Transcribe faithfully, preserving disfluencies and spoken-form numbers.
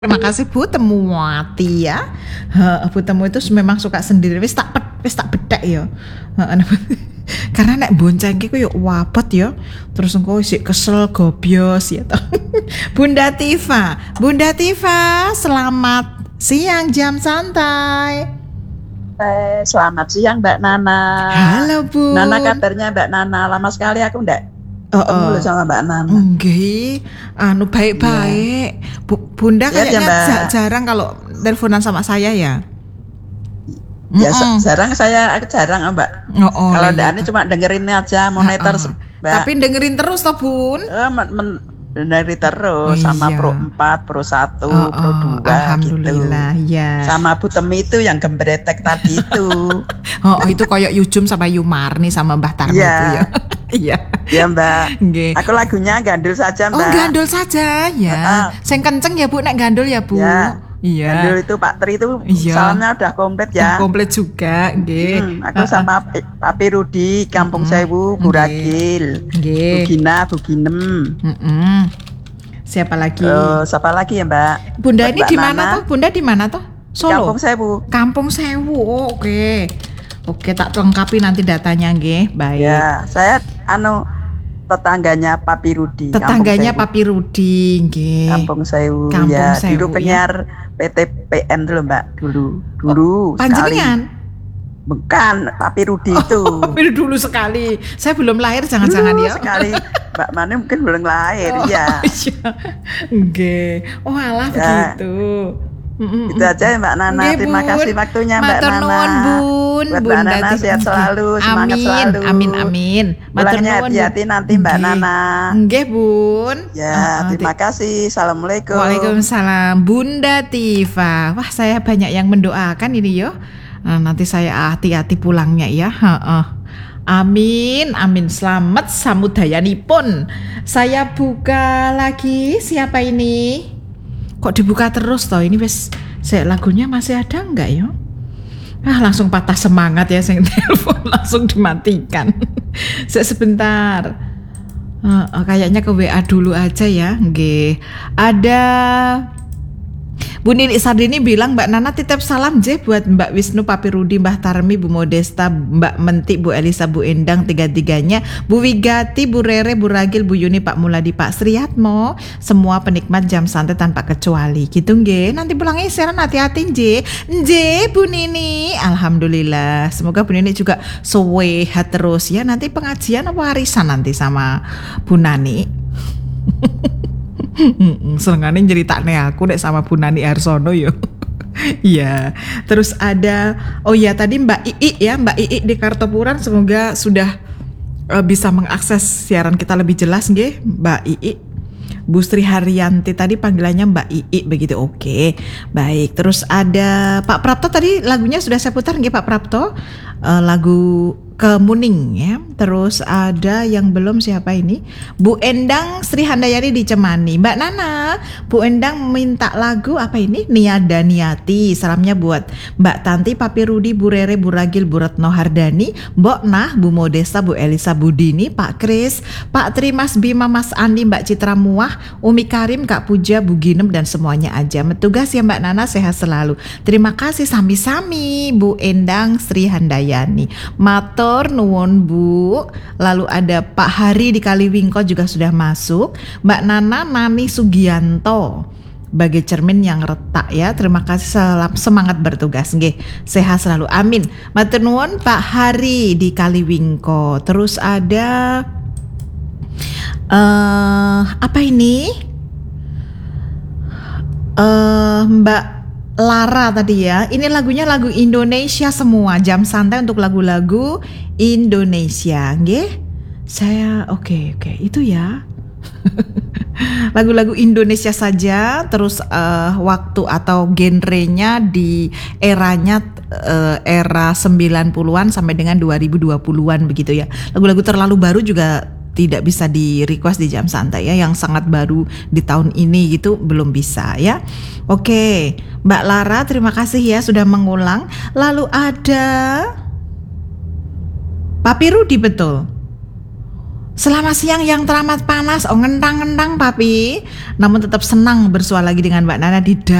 Terima kasih Bu Temuwati ya. Heeh, Bu Temu itu memang suka sendiri. Wis tak pet, wis tak bedek ya. Heeh. Karena nek boncengke ku yo wabot ya. Terus engko isik kesel gobyos ya toh. Bunda Tifa, Bunda Tifa, selamat siang jam santai. Eh, selamat siang Mbak Nana. Halo Bu. Nana, kabarnya Mbak Nana? Lama sekali aku ndak Oh, ketemu oh. sama Mbak Nana. Nggih, anu baik-baik. Bu, Bunda Iya, kayaknya Mbak. ja- jarang kalau teleponan sama saya ya. Ya Mm-mm. sa- jarang saya aku jarang Mbak. Oh, oh, Kalau iya. ndak ini cuma dengerin aja, monitor Ha-ha. Mbak. Tapi dengerin terus toh Bun. Eh, men- men- dengerin terus sama Iya. Pro empat, Pro satu, Oh, Pro oh, dua gitu. alhamdulillah ya. Sama Bu Temi itu yang gembretek tadi itu. Oh, oh, itu koyok Yujum sama Yumarni sama Mbah Tarmi Iya. itu ya. Iya. Ya Mbak. Nggih. Aku lagunya gandul saja Oh, Mbak. gandul saja ya. Ha-ha. Sing kenceng ya Bu nek gandul ya Bu. Ya. Iya. Gandul itu Pak Tri itu Iya. salamnya udah komplit Udah ya. komplit juga, nggih. Hmm, aku sama P- Papi Rudi, Kampung Mm-mm. Sewu, Bu Nggih. Ragil, Bu Nggih. Gina, Bu Ginem. Mm-mm. Siapa lagi? Eh, siapa lagi ya Mbak? Bunda Buat ini Mbak di mana Nana. toh? Bunda di mana toh? Solo. Kampung Sewu. Kampung Sewu. Oh, oke. Oke, tak lengkapi nanti datanya nggih. Baik. Ya, saya anu tetangganya Papi Rudi. Tetangganya Kampung Papi Rudi, nggih. Sewu. Kampung Sewu. Kampung ya, Sewu, dulu ya. penyiar P T P N dulu Mbak, dulu. Dulu sekali. Panjenengan? Bukan, Papi Rudi itu. Tapi dulu sekali. Saya belum lahir jangan-jangan Dulu ya. sekali. Mbak Mane mungkin belum lahir, Oh, ya. iya. Nggih. Oh, alah Ya. begitu. Mm-mm. Itu aja ya Mbak Nana. Nggih, Terima Bun. kasih waktunya Mbak Matur Nana. nuwun, Bun. Buat Mbak Bunda Nana Tif- sehat selalu, semangat amin, selalu. Amin, amin. Matur Pulangnya nuwun, hati-hati Bun. nanti Mbak Nggih. Nana. Nggih, Bun. Ya, Heeh, terima Ti- kasih. Assalamualaikum. Waalaikumsalam. Bunda Tifa. Wah, saya banyak yang mendoakan ini yo. Nah, nanti saya hati-hati pulangnya ya. Heeh. Amin, amin. Selamat samudayanipun. Saya buka lagi. Siapa ini? Kok dibuka terus toh? Ini wes saya lagunya masih ada enggak ya? Ah, langsung patah semangat ya sing telepon langsung dimatikan. Saya sebentar. Eh, eh, kayaknya ke W A dulu aja ya. Nggih. Ada Bu Nini Sardini bilang Mbak Nana titip salam J buat Mbak Wisnu, Papi Rudi, Mbah Tarmi, Bu Modesta, Mbak Menti, Bu Elisa, Bu Endang, tiga-tiganya, Bu Wigati, Bu Rere, Bu Ragil, Bu Yuni, Pak Muladi, Pak Sriyatmo, semua penikmat jam santai tanpa kecuali. Gitu nggih. Nanti pulangnya siaran hati-hati J. J Bu Nini. Alhamdulillah. Semoga Bu Nini juga sehat terus ya. Nanti pengajian apa warisan nanti sama Bu Nani. Senengane nyeritane aku nek sama Bu Nani Arsono yo. Iya. Terus ada oh ya tadi Mbak Ii ya, Mbak Ii di Kartopuran, semoga sudah uh, bisa mengakses siaran kita lebih jelas nggih, Mbak Ii. Bu Sri Haryanti tadi panggilannya Mbak Ii begitu. Oke. Baik. Terus ada Pak Prapto tadi lagunya sudah saya putar nggih Pak Prapto. Uh, lagu Kemuning ya. Terus ada yang belum, siapa ini? Bu Endang Sri Handayani di Cemani. Mbak Nana, Bu Endang minta lagu apa ini? Niada Niati. Salamnya buat Mbak Tanti, Papi Rudi, Bu Rere, Bu Ragil, Bu Retno Hardani, Mbok Nah, Bu Modesta, Bu Elisa, Bu Dini, Pak Kris, Pak Tri, Mas Bima, Mas Andi, Mbak Citra Muah, Umi Karim, Kak Puja, Bu Ginem dan semuanya aja. Metugas ya Mbak Nana, sehat selalu. Terima kasih sami-sami Bu Endang Sri Handayani. Matur nuwun Bu. Lalu ada Pak Hari di Kaliwingko juga sudah masuk. Mbak Nana Nani Sugianto bagai cermin yang retak ya. Terima kasih, salam semangat bertugas nggih. Sehat selalu. Amin. Matur nuwun Pak Hari di Kaliwingko. Terus ada eh apa ini? Eh Mbak Lara tadi ya. Ini lagunya lagu Indonesia semua. Jam santai untuk lagu-lagu Indonesia, nggih. Saya oke okay, oke okay. Itu ya. Lagu-lagu Indonesia saja. Terus uh, waktu atau genrenya di eranya uh, era sembilan puluhan sampai dengan dua ribu dua puluhan begitu ya. Lagu-lagu terlalu baru juga tidak bisa di request di jam santai ya. Yang sangat baru di tahun ini gitu belum bisa ya. Oke, Mbak Lara terima kasih ya sudah mengulang. Lalu ada Papi Rudi, betul. Selamat siang yang teramat panas. Oh ngentang-ngentang papi. Namun tetap senang bersua lagi dengan Mbak Nana di